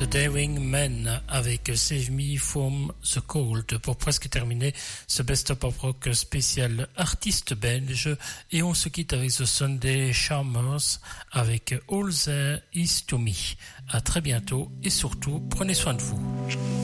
The Daring Men avec Save Me From The Cold pour presque terminer ce Best of Pop Rock spécial artiste belge, et on se quitte avec The Sunday Charmers avec All There Is To Me. À très bientôt et surtout prenez soin de vous.